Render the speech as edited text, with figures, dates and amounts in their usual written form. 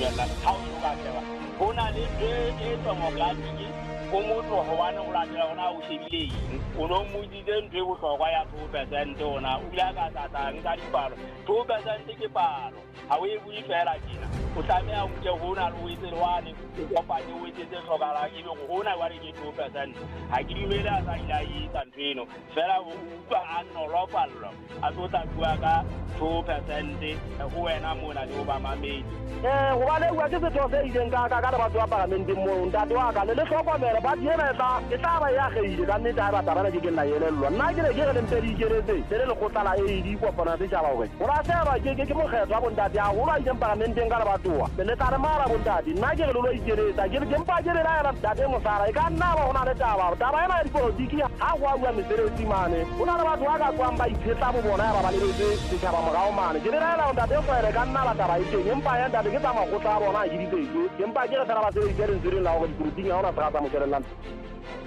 dumella ha o ka tseba hona le tse mo platiki o motho ho bana o latela ona o shebile eng o no modile ntwe bohlokwa ya 2% ona o ila ka tata nka dipalo 2% ke palo ha o e bui fela dina o tlameha o nke hona le o etse lwane o kopanye o etse tse hlokahalang ebe go hona wa re ke 2% ha ke dumele a sa ila e tantweno fela o utlwa a nolofallo a tota bua ka 2% ho wena mona le o ba mamedi go ba le bua ke setho se ileng ka batho ba parlamenteng moo ntate wa ka le hlokomela ba diena e tla ba ya geile ka nnete ha ba tabana ke nna elellwa nna ke le mpe di ikeretse le le kgotlala e di kopana se tjaba hore o ra tseba ke mokgetho wa bontate a go ba ileng parlamenteng ka le bathoa le tla re mara bontate nna ke lo ikeretsa ke mpa ke le la ya ntate mosara e ka nna ba hona le taba ena ya dipolitiki ha go a bua mesebetsi mane ho na le batho ba ka tswang ba iphetla bo bona ya ba baleletse setjhaba morao mane ke le la ntate kwele ka nna ba taba e teng empa ya ntate ke tsa magotla a bona a ke diteke empa ke re fela ba sebedise re ntse re la gore dipolitiki ha ona se ga tsa motswelellang